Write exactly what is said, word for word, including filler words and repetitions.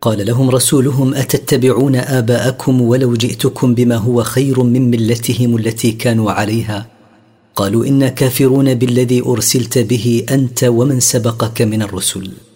قال لهم رسولهم: أتتبعون آباءكم ولو جئتكم بما هو خير من ملتهم التي كانوا عليها؟ قالوا: إنا كافرون بالذي أرسلت به أنت ومن سبقك من الرسل.